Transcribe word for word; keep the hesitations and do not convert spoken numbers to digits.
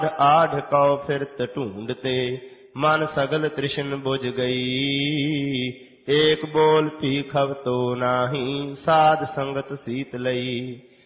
आढ़ कौ फिरत ढूंढते मन सगल तृष्ण बुझ गई। एक बोल पीखव तो नाही साध संगत सीत लई।